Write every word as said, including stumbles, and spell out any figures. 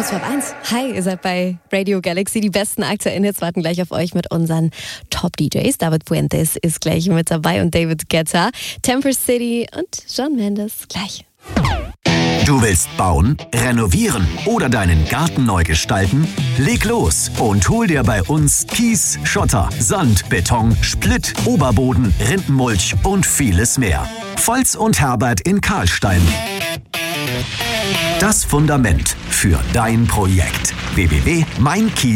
Kurz vor eins. Hi, ihr seid bei Radio Galaxy. Die besten aktuellen Hits warten gleich auf euch mit unseren Top-D Js. David Fuentes ist gleich mit dabei und David Guetta. Temper City und Shawn Mendes gleich. Du willst bauen, renovieren oder deinen Garten neu gestalten? Leg los und hol dir bei uns Kies, Schotter, Sand, Beton, Splitt, Oberboden, Rindenmulch und vieles mehr. Volz und Herbert in Karlstein. Das Fundament für dein Projekt. w w w punkt mein kies